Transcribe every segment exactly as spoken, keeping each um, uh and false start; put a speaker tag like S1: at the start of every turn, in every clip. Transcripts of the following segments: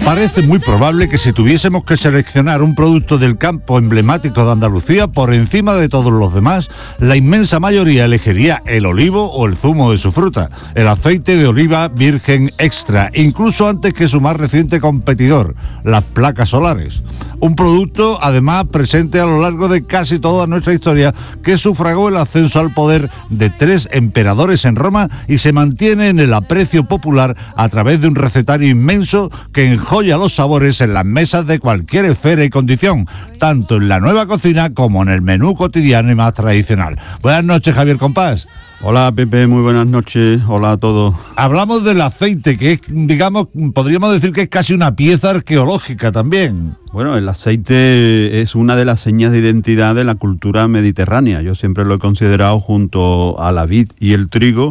S1: Parece muy probable que si tuviésemos que seleccionar un producto del campo emblemático de Andalucía por encima de todos los demás, la inmensa mayoría elegiría el olivo o el zumo de su fruta, el aceite de oliva virgen extra, incluso antes que su más reciente competidor, las placas solares. Un producto, además, presente a lo largo de casi toda nuestra historia, que sufragó el ascenso al poder de tres emperadores en Roma y se mantiene en el aprecio popular a través de un recetario inmenso que enjoya los sabores en las mesas de cualquier esfera y condición, tanto en la nueva cocina como en el menú cotidiano y más tradicional. Buenas noches, Javier Compás.
S2: Hola, Pepe, muy buenas noches. Hola a todos.
S1: Hablamos del aceite, que es, digamos, podríamos decir que es casi una pieza arqueológica también.
S2: Bueno, el aceite es una de las señas de identidad de la cultura mediterránea. Yo siempre lo he considerado, junto a la vid y el trigo,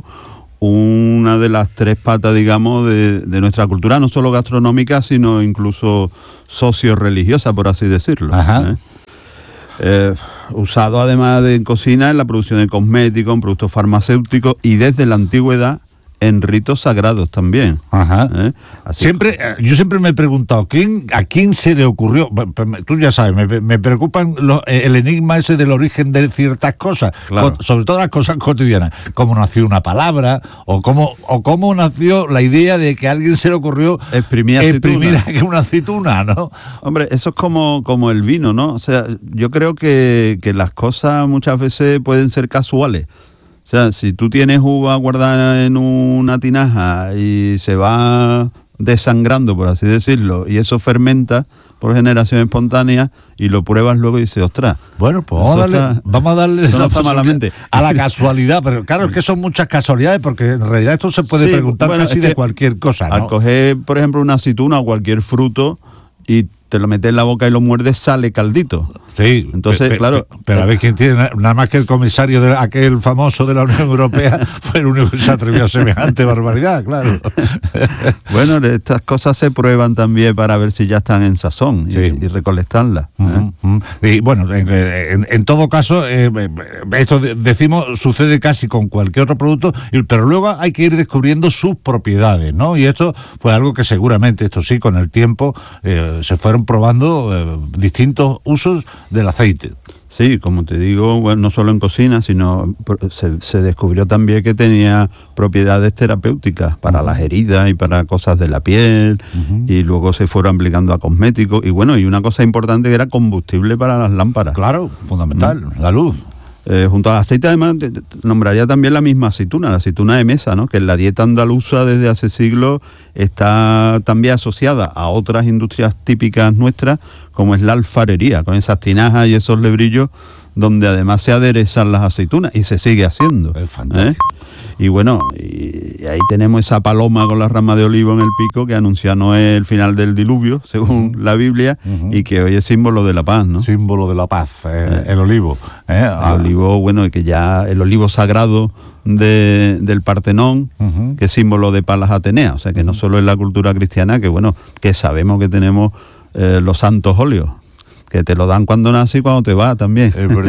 S2: una de las tres patas, digamos, de, de nuestra cultura, no solo gastronómica, sino incluso socio-religiosa, por así decirlo.
S1: Ajá.
S2: ¿eh? Eh, usado además de en cocina, en la producción de cosméticos, en productos farmacéuticos y desde la antigüedad en ritos sagrados también.
S1: Ajá.
S2: ¿Eh? Así
S1: siempre, yo siempre me he preguntado, ¿quién, ¿a quién se le ocurrió? Tú ya sabes, me, me preocupan los, el enigma ese del origen de ciertas cosas,
S2: claro.
S1: con, sobre todo las cosas cotidianas. ¿Cómo nació una palabra? ¿O cómo, o cómo nació la idea de que a alguien se le ocurrió
S2: exprimir,
S1: exprimir una aceituna, ¿no?
S2: Hombre, eso es como, como el vino, ¿no? O sea, yo creo que, que las cosas muchas veces pueden ser casuales. O sea, si tú tienes uva guardada en una tinaja y se va desangrando, por así decirlo, y eso fermenta por generación espontánea y lo pruebas luego y dices, ostras.
S1: Bueno, pues vamos a darle,
S2: está,
S1: vamos a, darle
S2: no está malamente.
S1: a la casualidad, pero claro, es que son muchas casualidades, porque en realidad esto se puede sí, preguntar bueno, casi de cualquier cosa, ¿no?
S2: Al coger, por ejemplo, una aceituna o cualquier fruto y te lo metes en la boca y lo muerdes, sale caldito.
S1: Sí,
S2: entonces,
S1: pe,
S2: claro.
S1: Pe, pero a ver quién tiene, nada más que el comisario de aquel famoso de la Unión Europea fue el único que se atrevió a semejante barbaridad, claro.
S2: Bueno, estas cosas se prueban también para ver si ya están en sazón, sí, y, y recolectarlas.
S1: Uh-huh, uh-huh. Y bueno, en, en, en todo caso, eh, esto decimos sucede casi con cualquier otro producto, pero luego hay que ir descubriendo sus propiedades, ¿no? Y esto fue algo que seguramente, esto sí, con el tiempo eh, se fueron probando eh, distintos usos del aceite.
S2: Sí, como te digo, bueno, no solo en cocina, sino se, se descubrió también que tenía propiedades terapéuticas para uh-huh. las heridas y para cosas de la piel, uh-huh. y luego se fueron aplicando a cosméticos, y bueno, y una cosa importante que era combustible para las lámparas.
S1: Claro, fundamental, uh-huh. la luz.
S2: Eh, junto al aceite, además, te, te nombraría también la misma aceituna, la aceituna de mesa, ¿no? Que en la dieta andaluza desde hace siglos está también asociada a otras industrias típicas nuestras, como es la alfarería, con esas tinajas y esos lebrillos, donde además se aderezan las aceitunas, y se sigue haciendo.
S1: Es fantástico.
S2: ¿eh? Y bueno, y ahí tenemos esa paloma con la rama de olivo en el pico que anuncia Noé el final del diluvio, según uh-huh. la Biblia, uh-huh. y que hoy es símbolo de la paz, ¿no?
S1: Símbolo de la paz, eh, eh. el olivo. Eh,
S2: el ah. olivo, bueno, que ya el olivo sagrado de, del Partenón, uh-huh. que es símbolo de Palas Atenea, o sea que uh-huh. no solo es la cultura cristiana, que bueno, que sabemos que tenemos eh, los santos óleos, que te lo dan cuando nace y cuando te va también.
S1: Es verdad,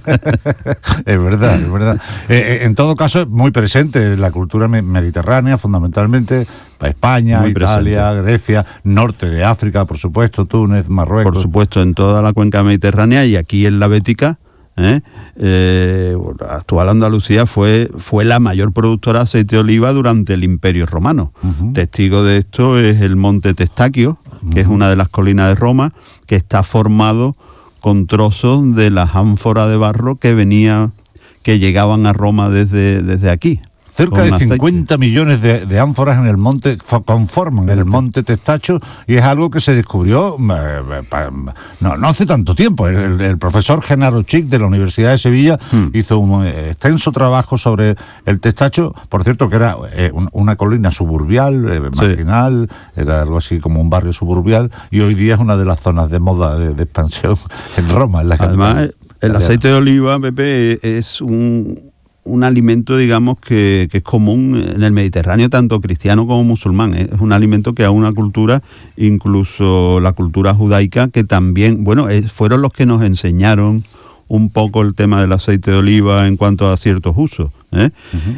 S1: es verdad. Es verdad. Eh, en todo caso, es muy presente en la cultura mediterránea, fundamentalmente, para España, muy Italia, presente. Grecia, norte de África, por supuesto, Túnez, Marruecos.
S2: Por supuesto, en toda la cuenca mediterránea, y aquí en la Bética, ¿eh? Eh, actual Andalucía fue, fue la mayor productora de aceite de oliva durante el Imperio Romano. Uh-huh. Testigo de esto es el monte Testaquio, que es una de las colinas de Roma, que está formado con trozos de las ánforas de barro que venía, que llegaban a Roma desde, desde aquí.
S1: Cerca de cincuenta millones de, de ánforas en el monte conforman el monte Testacho, y es algo que se descubrió eh, pa, no, no hace tanto tiempo. El, el profesor Genaro Chic de la Universidad de Sevilla hmm. hizo un extenso trabajo sobre el Testacho, por cierto que era eh, un, una colina suburbial, eh, marginal, sí. era algo así como un barrio suburbial, y hoy día es una de las zonas de moda de, de expansión en Roma. En la
S2: Además, el aceite de oliva, Pepe, es un... un alimento, digamos, que, que es común en el Mediterráneo, tanto cristiano como musulmán. Es un alimento que a una cultura, incluso la cultura judaica, que también, bueno, es, fueron los que nos enseñaron un poco el tema del aceite de oliva en cuanto a ciertos usos. ¿eh? Uh-huh.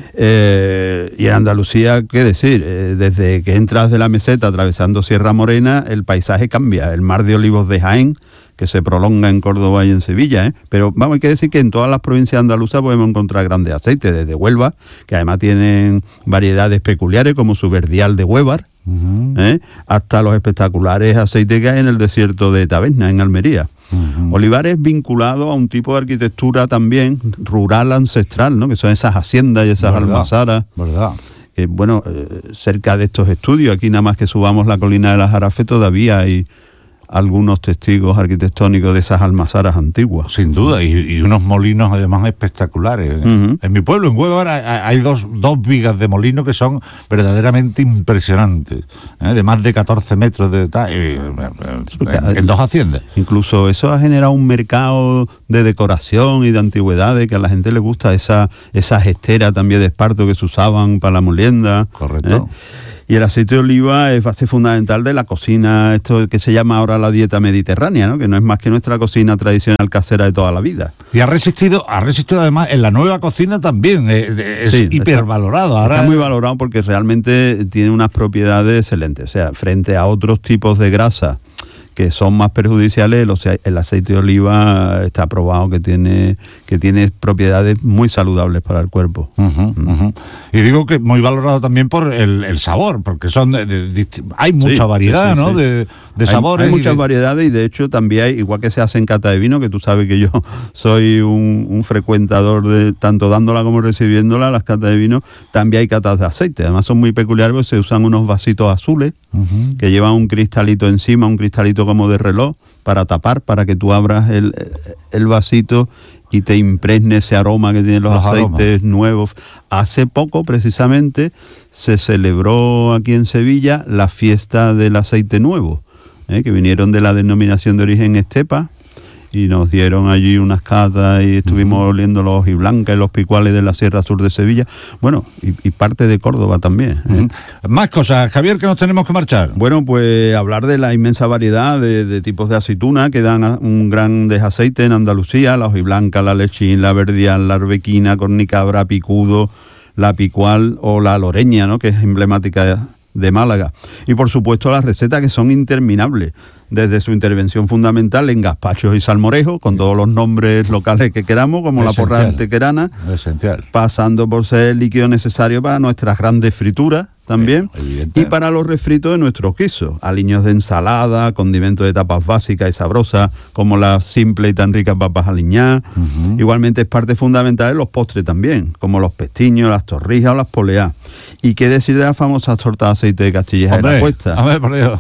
S2: Eh, y en Andalucía, ¿qué decir? Eh, desde que entras de la meseta atravesando Sierra Morena, el paisaje cambia. El mar de olivos de Jaén, que se prolonga en Córdoba y en Sevilla, ¿eh? Pero vamos, hay que decir que en todas las provincias andaluzas podemos encontrar grandes aceites, desde Huelva, que además tienen variedades peculiares como su verdial de Huévar, uh-huh. ¿eh? hasta los espectaculares aceites que hay en el desierto de Taberna, en Almería. Uh-huh. Olivares vinculados a un tipo de arquitectura también rural ancestral, ¿no? Que son esas haciendas y esas ¿verdad? almazaras.
S1: ¿Verdad?
S2: Que, bueno, eh, cerca de estos estudios, aquí nada más que subamos la colina de la Jarafe, todavía hay algunos testigos arquitectónicos de esas almazaras antiguas.
S1: Sin duda, y, y unos molinos además espectaculares.
S2: Uh-huh. En
S1: mi pueblo, en Huelva, hay dos, dos vigas de molino que son verdaderamente impresionantes, ¿eh? de más de catorce metros de tal, eh, en, en dos haciendas.
S2: Incluso eso ha generado un mercado de decoración y de antigüedades que a la gente le gusta, esa, esas esteras también de esparto que se usaban para la molienda.
S1: Correcto.
S2: ¿eh? Y el aceite de oliva es base fundamental de la cocina, esto que se llama ahora la dieta mediterránea, ¿no? Que no es más que nuestra cocina tradicional casera de toda la vida.
S1: Y ha resistido, ha resistido además en la nueva cocina también, eh, es sí, hipervalorado.
S2: Está,
S1: ahora
S2: está muy valorado porque realmente tiene unas propiedades excelentes, o sea, frente a otros tipos de grasa que son más perjudiciales, el aceite de oliva está probado que tiene que tiene propiedades muy saludables para el cuerpo.
S1: Uh-huh, uh-huh. Y digo que muy valorado también por el, el sabor, porque son de, de, de, hay mucha sí, variedad, sí, sí, ¿no? Sí. De, de
S2: hay,
S1: sabores.
S2: Hay muchas
S1: de...
S2: variedades y de hecho también hay, igual que se hace en cata de vino, que tú sabes que yo soy un, un frecuentador de tanto dándola como recibiéndola, las catas de vino, también hay catas de aceite. Además son muy peculiares porque se usan unos vasitos azules uh-huh. que llevan un cristalito encima, un cristalito como de reloj para tapar, para que tú abras el, el vasito y te impregne ese aroma que tienen los, los aceites aromas. nuevos. Hace poco, precisamente, se celebró aquí en Sevilla la fiesta del aceite nuevo, ¿eh? que vinieron de la denominación de origen Estepa y nos dieron allí unas catas y estuvimos uh-huh. oliendo los hojiblancas y los picuales de la Sierra Sur de Sevilla, bueno, y, y parte de Córdoba también. ¿eh?
S1: Uh-huh. Más cosas, Javier, que nos tenemos que marchar.
S2: Bueno, pues hablar de la inmensa variedad de, de tipos de aceituna que dan un gran desaceite en Andalucía, la hojiblanca, la lechín, la verdial, la arbequina, cornicabra, picudo, la picual o la loreña, ¿no? que es emblemática de Málaga. Y por supuesto las recetas que son interminables, desde su intervención fundamental en gazpachos y salmorejos, con todos los nombres locales que queramos, como esencial. La porra antequerana,
S1: esencial.
S2: Pasando por ser el líquido necesario para nuestras grandes frituras también, sí, y para los refritos de nuestros guisos, aliños de ensalada, condimentos de tapas básicas y sabrosas, como las simples y tan ricas papas aliñadas. Uh-huh. Igualmente es parte fundamental de los postres también, como los pestiños, las torrijas o las poleas. Y qué decir de las famosas tortas de aceite de Castilleja de la Cuesta.
S1: A ver, por Dios.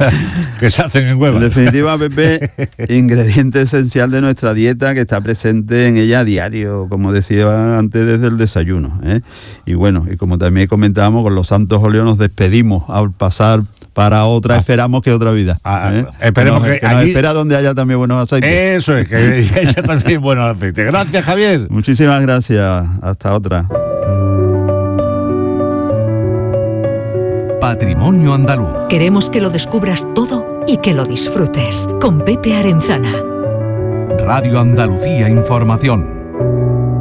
S1: Que se hacen en Huelva.
S2: En definitiva, Pepe, ingrediente esencial de nuestra dieta que está presente en ella a diario, como decía antes, desde el desayuno. ¿eh? Y bueno, y como también comentábamos, con los santos óleos nos despedimos al pasar para otra, ah, esperamos que otra vida.
S1: Ah, ¿eh? Esperemos
S2: que,
S1: que,
S2: que
S1: allí...
S2: nos espera donde haya también buenos aceites.
S1: Eso es, que haya también buenos aceites. Gracias, Javier.
S2: Muchísimas gracias. Hasta otra.
S3: Patrimonio andaluz.
S4: Queremos que lo descubras todo y que lo disfrutes. Con Pepe Arenzana.
S3: Radio Andalucía Información.